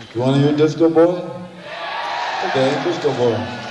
You want to hear Disco Boy? Okay, Disco Boy.